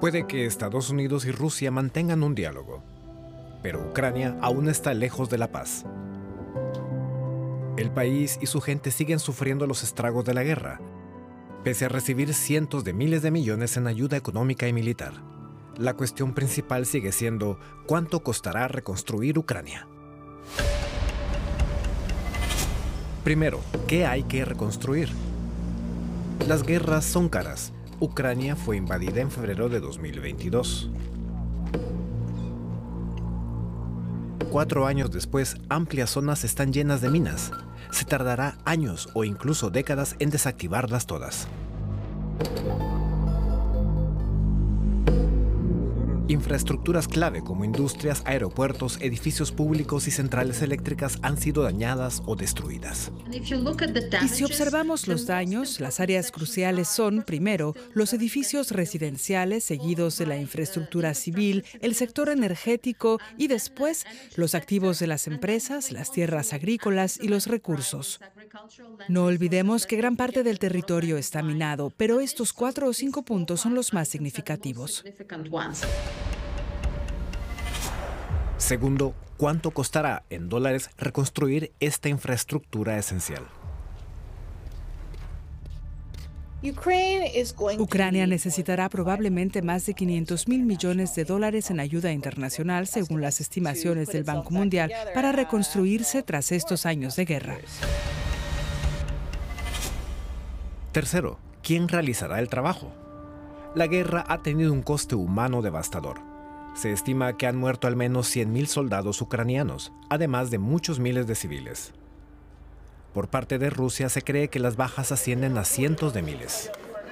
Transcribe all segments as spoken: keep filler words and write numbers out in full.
Puede que Estados Unidos y Rusia mantengan un diálogo, pero Ucrania aún está lejos de la paz. El país y su gente siguen sufriendo los estragos de la guerra, pese a recibir cientos de miles de millones en ayuda económica y militar. La cuestión principal sigue siendo ¿cuánto costará reconstruir Ucrania? Primero, ¿qué hay que reconstruir? Las guerras son caras. Ucrania fue invadida en febrero de dos mil veintidós. Cuatro años después, amplias zonas están llenas de minas. Se tardará años o incluso décadas en desactivarlas todas. Infraestructuras clave como industrias, aeropuertos, edificios públicos y centrales eléctricas han sido dañadas o destruidas. Y si observamos los daños, las áreas cruciales son, primero, los edificios residenciales, seguidos de la infraestructura civil, el sector energético y después los activos de las empresas, las tierras agrícolas y los recursos. No olvidemos que gran parte del territorio está minado, pero estos cuatro o cinco puntos son los más significativos. Segundo, ¿cuánto costará en dólares reconstruir esta infraestructura esencial? Ucrania necesitará probablemente más de quinientos mil millones de dólares en ayuda internacional, según las estimaciones del Banco Mundial, para reconstruirse tras estos años de guerra. Tercero, ¿quién realizará el trabajo? La guerra ha tenido un coste humano devastador. Se estima que han muerto al menos cien mil soldados ucranianos, además de muchos miles de civiles. Por parte de Rusia se cree que las bajas ascienden a cientos de miles.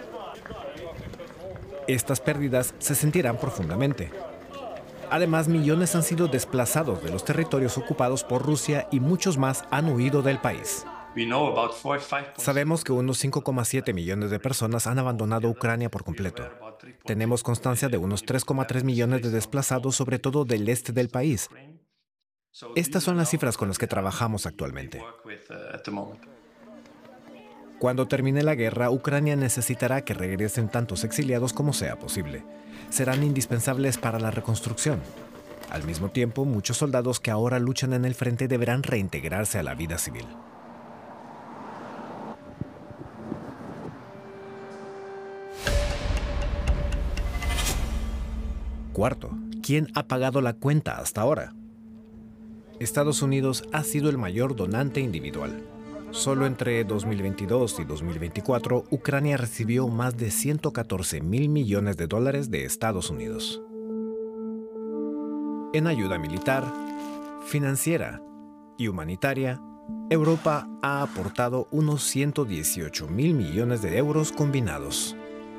Estas pérdidas se sentirán profundamente. Además, millones han sido desplazados de los territorios ocupados por Rusia y muchos más han huido del país. Sabemos que unos cinco coma siete millones de personas han abandonado Ucrania por completo. Tenemos constancia de unos tres coma tres millones de desplazados, sobre todo del este del país. Estas son las cifras con las que trabajamos actualmente. Cuando termine la guerra, Ucrania necesitará que regresen tantos exiliados como sea posible. Serán indispensables para la reconstrucción. Al mismo tiempo, muchos soldados que ahora luchan en el frente deberán reintegrarse a la vida civil. Cuarto, ¿quién ha pagado la cuenta hasta ahora? Estados Unidos ha sido el mayor donante individual. Solo entre dos mil veintidós y dos mil veinticuatro, Ucrania recibió más de ciento catorce mil millones de dólares de Estados Unidos. En ayuda militar, financiera y humanitaria, Europa ha aportado unos ciento dieciocho mil millones de euros combinados.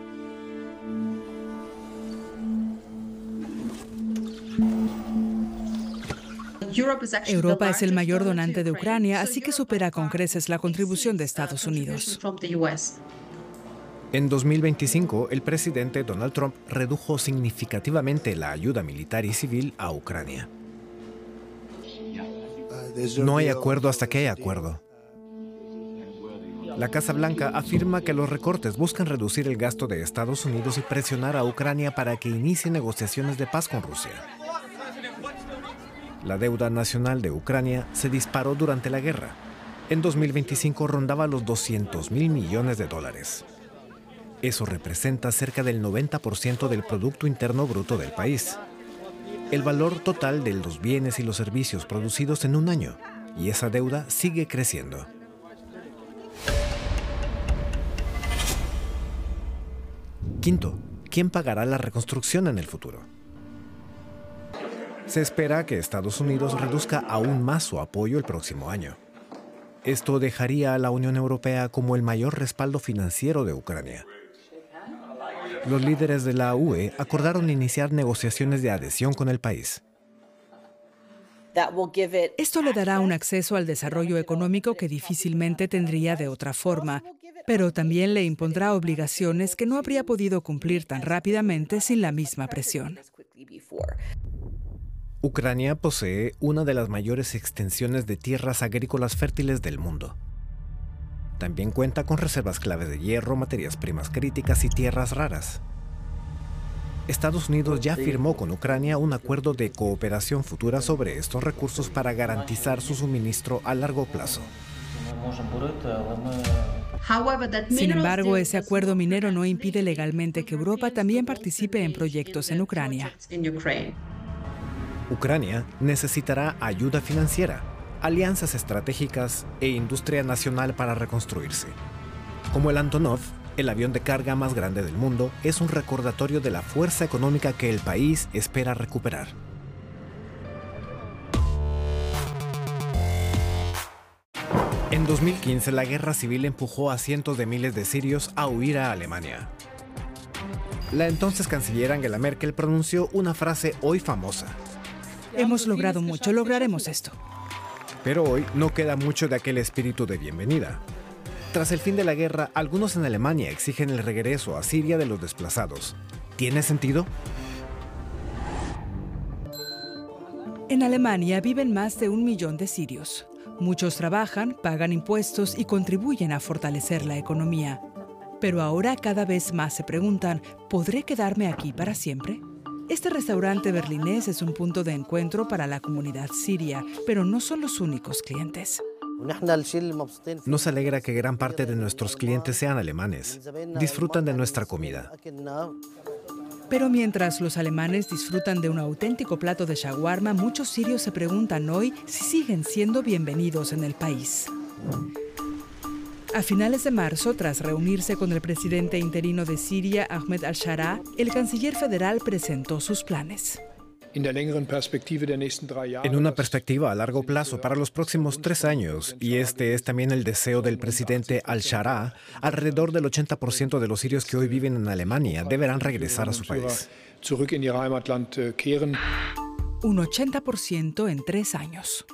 Europa es el mayor donante de Ucrania, así que supera con creces la contribución de Estados Unidos. En dos mil veinticinco, el presidente Donald Trump redujo significativamente la ayuda militar y civil a Ucrania. No hay acuerdo hasta que haya acuerdo. La Casa Blanca afirma que los recortes buscan reducir el gasto de Estados Unidos y presionar a Ucrania para que inicie negociaciones de paz con Rusia. La deuda nacional de Ucrania se disparó durante la guerra. En dos mil veinticinco rondaba los doscientos mil millones de dólares. Eso representa cerca del noventa por ciento del Producto Interno Bruto del país. El valor total de los bienes y los servicios producidos en un año. Y esa deuda sigue creciendo. Quinto, ¿quién pagará la reconstrucción en el futuro? Se espera que Estados Unidos reduzca aún más su apoyo el próximo año. Esto dejaría a la Unión Europea como el mayor respaldo financiero de Ucrania. Los líderes de la U E acordaron iniciar negociaciones de adhesión con el país. Esto le dará un acceso al desarrollo económico que difícilmente tendría de otra forma, pero también le impondrá obligaciones que no habría podido cumplir tan rápidamente sin la misma presión. Ucrania posee una de las mayores extensiones de tierras agrícolas fértiles del mundo. También cuenta con reservas clave de hierro, materias primas críticas y tierras raras. Estados Unidos ya firmó con Ucrania un acuerdo de cooperación futura sobre estos recursos para garantizar su suministro a largo plazo. Sin embargo, ese acuerdo minero no impide legalmente que Europa también participe en proyectos en Ucrania. Ucrania necesitará ayuda financiera, alianzas estratégicas e industria nacional para reconstruirse. Como el Antonov, el avión de carga más grande del mundo, es un recordatorio de la fuerza económica que el país espera recuperar. En dos mil quince, la guerra civil empujó a cientos de miles de sirios a huir a Alemania. La entonces canciller Angela Merkel pronunció una frase hoy famosa. Hemos logrado mucho, lograremos esto. Pero hoy no queda mucho de aquel espíritu de bienvenida. Tras el fin de la guerra, algunos en Alemania exigen el regreso a Siria de los desplazados. ¿Tiene sentido? En Alemania viven más de un millón de sirios. Muchos trabajan, pagan impuestos y contribuyen a fortalecer la economía. Pero ahora cada vez más se preguntan, ¿podré quedarme aquí para siempre? Este restaurante berlinés es un punto de encuentro para la comunidad siria, pero no son los únicos clientes. Nos alegra que gran parte de nuestros clientes sean alemanes. Disfrutan de nuestra comida. Pero mientras los alemanes disfrutan de un auténtico plato de shawarma, muchos sirios se preguntan hoy si siguen siendo bienvenidos en el país. A finales de marzo, tras reunirse con el presidente interino de Siria, Ahmed al-Sharaa, el canciller federal presentó sus planes. En una perspectiva a largo plazo para los próximos tres años, y este es también el deseo del presidente al-Sharaa, alrededor del ochenta por ciento de los sirios que hoy viven en Alemania deberán regresar a su país. Un ochenta por ciento en tres años.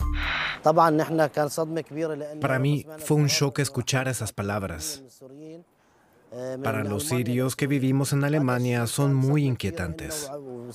Para mí fue un shock escuchar esas palabras. Para los sirios que vivimos en Alemania son muy inquietantes.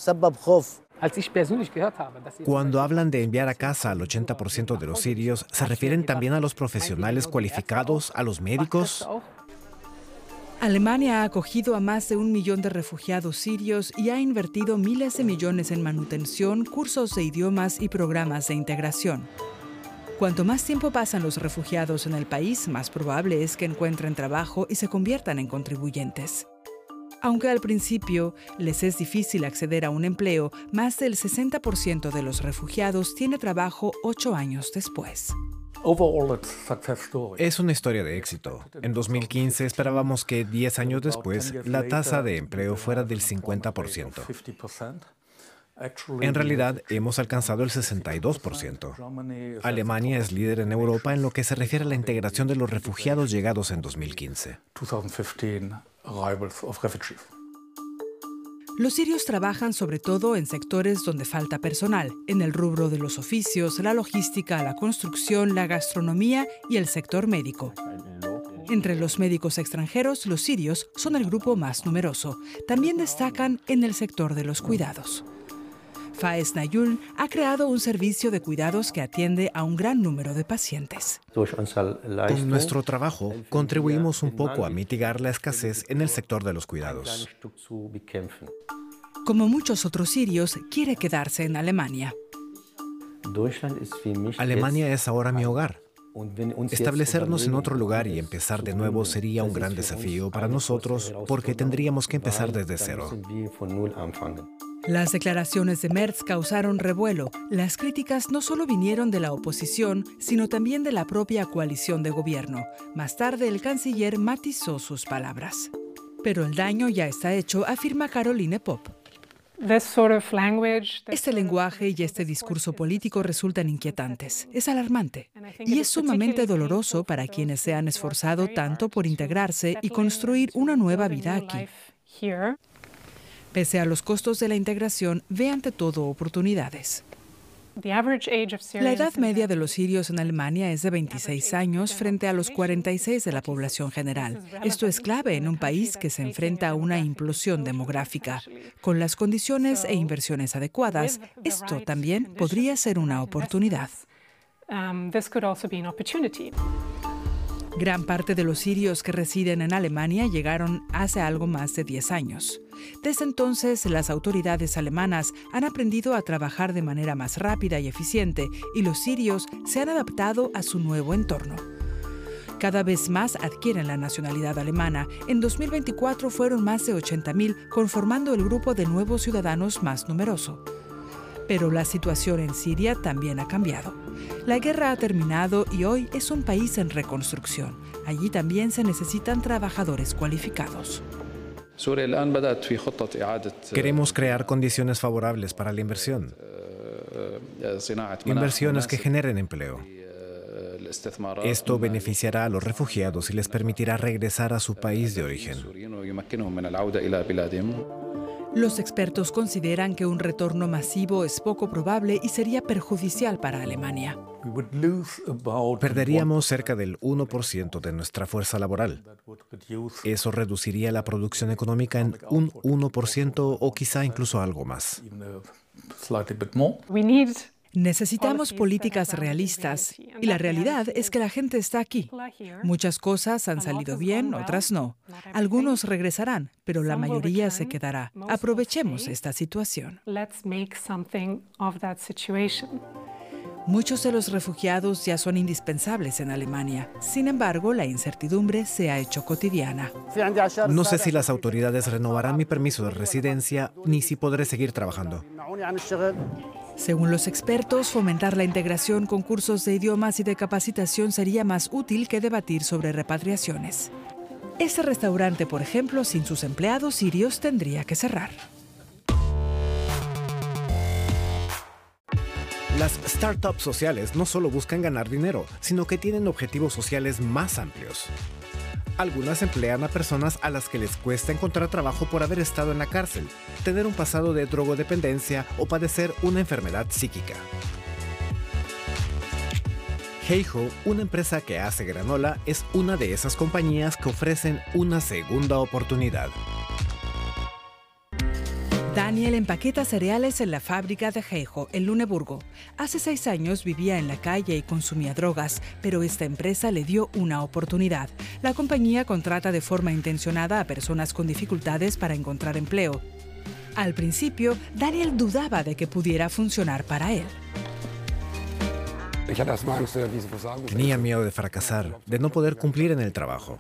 Cuando hablan de enviar a casa al ochenta por ciento de los sirios, ¿se refieren también a los profesionales cualificados, a los médicos? Alemania ha acogido a más de un millón de refugiados sirios y ha invertido miles de millones en manutención, cursos de idiomas y programas de integración. Cuanto más tiempo pasan los refugiados en el país, más probable es que encuentren trabajo y se conviertan en contribuyentes. Aunque al principio les es difícil acceder a un empleo, más del sesenta por ciento de los refugiados tiene trabajo ocho años después. Es una historia de éxito. En dos mil quince esperábamos que diez años después la tasa de empleo fuera del cincuenta por ciento. En realidad, hemos alcanzado el sesenta y dos por ciento. Alemania es líder en Europa en lo que se refiere a la integración de los refugiados llegados en dos mil quince. Los sirios trabajan sobre todo en sectores donde falta personal, en el rubro de los oficios, la logística, la construcción, la gastronomía y el sector médico. Entre los médicos extranjeros, los sirios son el grupo más numeroso. También destacan en el sector de los cuidados. Faiz Nayul ha creado un servicio de cuidados que atiende a un gran número de pacientes. Con nuestro trabajo, contribuimos un poco a mitigar la escasez en el sector de los cuidados. Como muchos otros sirios, quiere quedarse en Alemania. Alemania es ahora mi hogar. Establecernos en otro lugar y empezar de nuevo sería un gran desafío para nosotros porque tendríamos que empezar desde cero. Las declaraciones de Merz causaron revuelo. Las críticas no solo vinieron de la oposición, sino también de la propia coalición de gobierno. Más tarde, el canciller matizó sus palabras. Pero el daño ya está hecho, afirma Caroline Popp. Este lenguaje y este discurso político resultan inquietantes. Es alarmante. Y es sumamente doloroso para quienes se han esforzado tanto por integrarse y construir una nueva vida aquí. Pese a los costos de la integración, ve ante todo oportunidades. La edad media de los sirios en Alemania es de veintiséis años frente a los cuarenta y seis de la población general. Esto es clave en un país que se enfrenta a una implosión demográfica. Con las condiciones e inversiones adecuadas, esto también podría ser una oportunidad. Gran parte de los sirios que residen en Alemania llegaron hace algo más de diez años. Desde entonces, las autoridades alemanas han aprendido a trabajar de manera más rápida y eficiente, y los sirios se han adaptado a su nuevo entorno. Cada vez más adquieren la nacionalidad alemana. En dos mil veinticuatro fueron más de ochenta mil, conformando el grupo de nuevos ciudadanos más numeroso. Pero la situación en Siria también ha cambiado. La guerra ha terminado y hoy es un país en reconstrucción. Allí también se necesitan trabajadores cualificados. Queremos crear condiciones favorables para la inversión. Inversiones que generen empleo. Esto beneficiará a los refugiados y les permitirá regresar a su país de origen. Los expertos consideran que un retorno masivo es poco probable y sería perjudicial para Alemania. Perderíamos cerca del uno por ciento de nuestra fuerza laboral. Eso reduciría la producción económica en un uno por ciento o quizá incluso algo más. Necesitamos políticas realistas, y la realidad es que la gente está aquí. Muchas cosas han salido bien, otras no. Algunos regresarán, pero la mayoría se quedará. Aprovechemos esta situación. Muchos de los refugiados ya son indispensables en Alemania. Sin embargo, la incertidumbre se ha hecho cotidiana. No sé si las autoridades renovarán mi permiso de residencia ni si podré seguir trabajando. Según los expertos, fomentar la integración con cursos de idiomas y de capacitación sería más útil que debatir sobre repatriaciones. Este restaurante, por ejemplo, sin sus empleados sirios tendría que cerrar. Las startups sociales no solo buscan ganar dinero, sino que tienen objetivos sociales más amplios. Algunas emplean a personas a las que les cuesta encontrar trabajo por haber estado en la cárcel, tener un pasado de drogodependencia o padecer una enfermedad psíquica. Heijo, una empresa que hace granola, es una de esas compañías que ofrecen una segunda oportunidad. Daniel empaqueta cereales en la fábrica de Heijo, en Luneburgo. Hace seis años vivía en la calle y consumía drogas, pero esta empresa le dio una oportunidad. La compañía contrata de forma intencionada a personas con dificultades para encontrar empleo. Al principio, Daniel dudaba de que pudiera funcionar para él. Tenía miedo de fracasar, de no poder cumplir en el trabajo.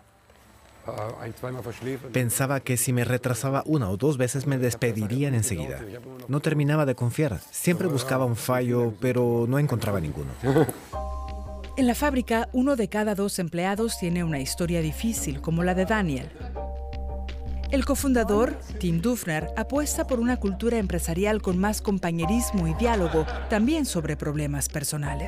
Pensaba que si me retrasaba una o dos veces me despedirían enseguida. No terminaba de confiar. Siempre buscaba un fallo, pero no encontraba ninguno. En la fábrica, uno de cada dos empleados tiene una historia difícil, como la de Daniel. El cofundador, Tim Dufner, apuesta por una cultura empresarial con más compañerismo y diálogo, también sobre problemas personales.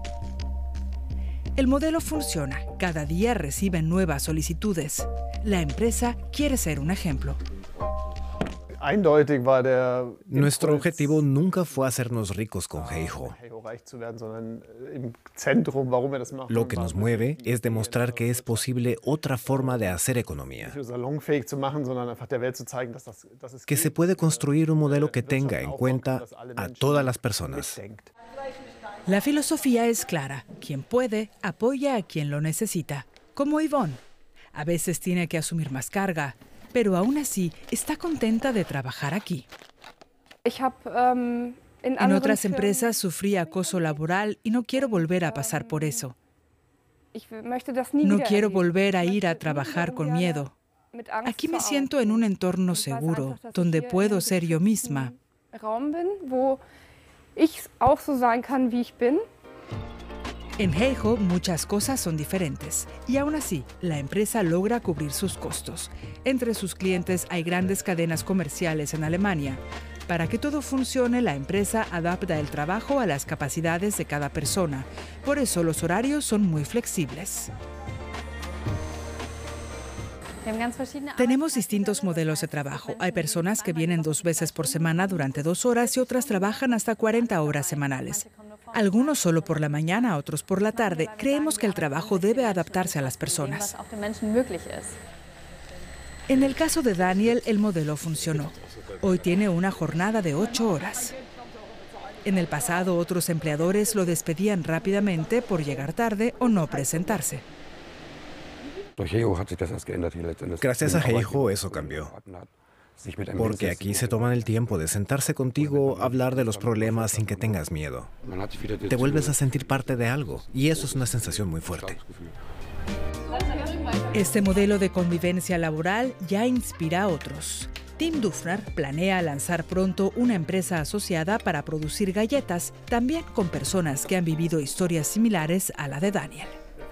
El modelo funciona. Cada día reciben nuevas solicitudes. La empresa quiere ser un ejemplo. Nuestro objetivo nunca fue hacernos ricos con Heijo. Lo que nos mueve es demostrar que es posible otra forma de hacer economía. Que se puede construir un modelo que tenga en cuenta a todas las personas. La filosofía es clara. Quien puede, apoya a quien lo necesita. Como Yvonne. A veces tiene que asumir más carga, pero aún así está contenta de trabajar aquí. En otras empresas sufrí acoso laboral y no quiero volver a pasar por eso. No quiero volver a ir a trabajar con miedo. Aquí me siento en un entorno seguro, donde puedo ser yo misma. En Heijo muchas cosas son diferentes y aún así la empresa logra cubrir sus costos. Entre sus clientes hay grandes cadenas comerciales en Alemania. Para que todo funcione, la empresa adapta el trabajo a las capacidades de cada persona. Por eso los horarios son muy flexibles. Tenemos distintos modelos de trabajo. Hay personas que vienen dos veces por semana durante dos horas y otras trabajan hasta cuarenta horas semanales. Algunos solo por la mañana, otros por la tarde. Creemos que el trabajo debe adaptarse a las personas. En el caso de Daniel, el modelo funcionó. Hoy tiene una jornada de ocho horas. En el pasado, otros empleadores lo despedían rápidamente por llegar tarde o no presentarse. Gracias a Heijo eso cambió. Porque aquí se toman el tiempo de sentarse contigo, hablar de los problemas sin que tengas miedo. Te vuelves a sentir parte de algo y eso es una sensación muy fuerte. Este modelo de convivencia laboral ya inspira a otros. Tim Dufner planea lanzar pronto una empresa asociada para producir galletas, también con personas que han vivido historias similares a la de Daniel.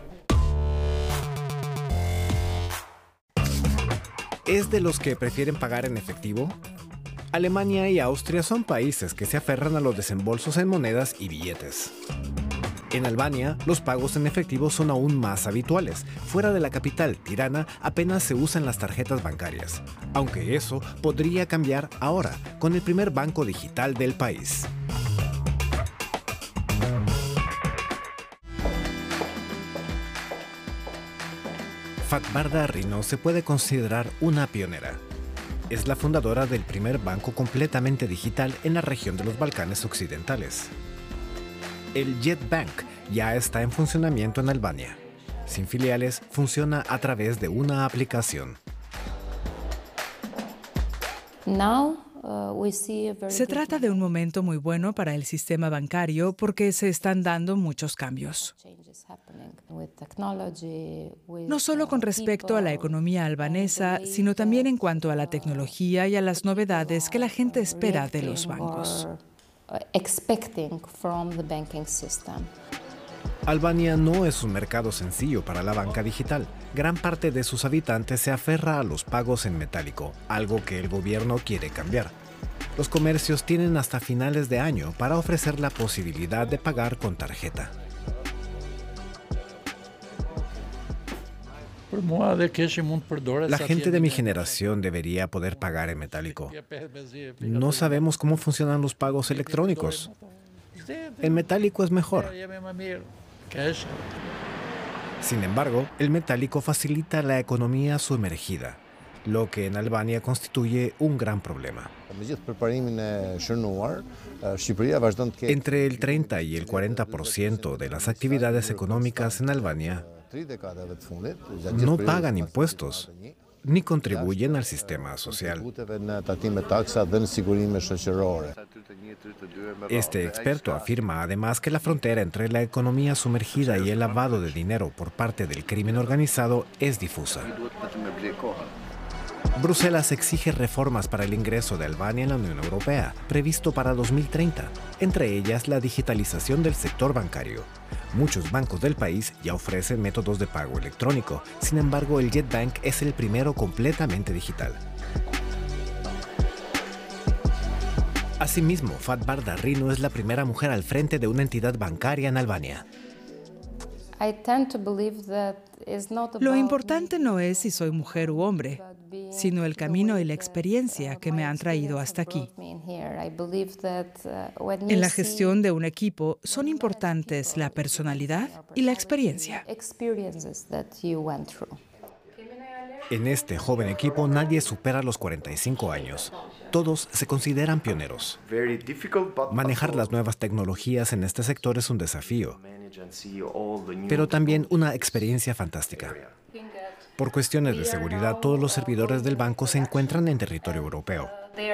¿Es de los que prefieren pagar en efectivo? Alemania y Austria son países que se aferran a los desembolsos en monedas y billetes. En Albania, los pagos en efectivo son aún más habituales. Fuera de la capital, Tirana, apenas se usan las tarjetas bancarias. Aunque eso podría cambiar ahora, con el primer banco digital del país. Fatbarda Rino se puede considerar una pionera. Es la fundadora del primer banco completamente digital en la región de los Balcanes Occidentales. El Jetbank ya está en funcionamiento en Albania. Sin filiales, funciona a través de una aplicación. Se trata de un momento muy bueno para el sistema bancario porque se están dando muchos cambios. No solo con respecto a la economía albanesa, sino también en cuanto a la tecnología y a las novedades que la gente espera de los bancos. Albania no es un mercado sencillo para la banca digital. Gran parte de sus habitantes se aferra a los pagos en metálico, algo que el gobierno quiere cambiar. Los comercios tienen hasta finales de año para ofrecer la posibilidad de pagar con tarjeta. La gente de mi generación debería poder pagar en metálico. No sabemos cómo funcionan los pagos electrónicos. El metálico es mejor. Sin embargo, el metálico facilita la economía sumergida, lo que en Albania constituye un gran problema. Entre el treinta y el cuarenta por ciento de las actividades económicas en Albania no pagan impuestos ni contribuyen al sistema social. Este experto afirma además que la frontera entre la economía sumergida y el lavado de dinero por parte del crimen organizado es difusa. Bruselas exige reformas para el ingreso de Albania en la Unión Europea, previsto para dos mil treinta, entre ellas la digitalización del sector bancario. Muchos bancos del país ya ofrecen métodos de pago electrónico, sin embargo el Jetbank es el primero completamente digital. Asimismo, Fatbarda Rino es la primera mujer al frente de una entidad bancaria en Albania. Lo importante no es si soy mujer u hombre, sino el camino y la experiencia que me han traído hasta aquí. En la gestión de un equipo son importantes la personalidad y la experiencia. En este joven equipo nadie supera los cuarenta y cinco años. Todos se consideran pioneros. Manejar las nuevas tecnologías en este sector es un desafío, pero también una experiencia fantástica. Por cuestiones de seguridad, todos los servidores del banco se encuentran en territorio europeo.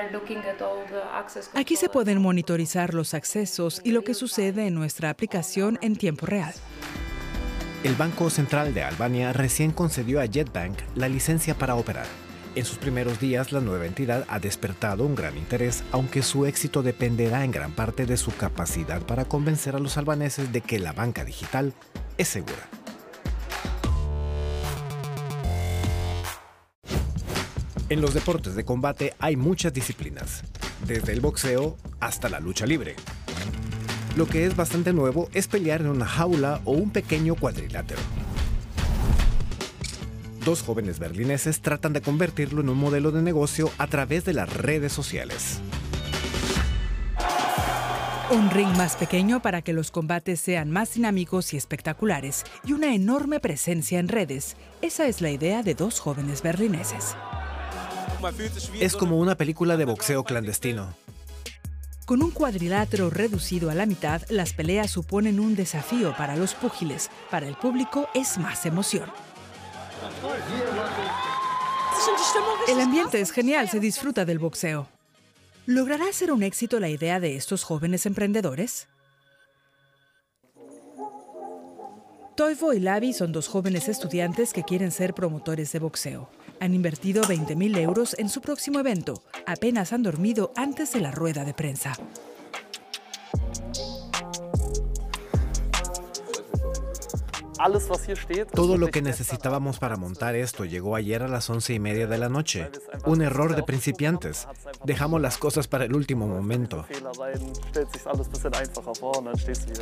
Aquí se pueden monitorizar los accesos y lo que sucede en nuestra aplicación en tiempo real. El Banco Central de Albania recién concedió a Jetbank la licencia para operar. En sus primeros días, la nueva entidad ha despertado un gran interés, aunque su éxito dependerá en gran parte de su capacidad para convencer a los albaneses de que la banca digital es segura. En los deportes de combate hay muchas disciplinas, desde el boxeo hasta la lucha libre. Lo que es bastante nuevo es pelear en una jaula o un pequeño cuadrilátero. Dos jóvenes berlineses tratan de convertirlo en un modelo de negocio a través de las redes sociales. Un ring más pequeño para que los combates sean más dinámicos y espectaculares y una enorme presencia en redes. Esa es la idea de dos jóvenes berlineses. Es como una película de boxeo clandestino. Con un cuadrilátero reducido a la mitad, las peleas suponen un desafío para los púgiles. Para el público es más emoción. El ambiente es genial, se disfruta del boxeo. ¿Logrará ser un éxito la idea de estos jóvenes emprendedores? Toivo y Lavi son dos jóvenes estudiantes que quieren ser promotores de boxeo. Han invertido veinte mil euros en su próximo evento. Apenas han dormido antes de la rueda de prensa. Todo lo que necesitábamos para montar esto llegó ayer a las once y media de la noche. Un error de principiantes. Dejamos las cosas para el último momento.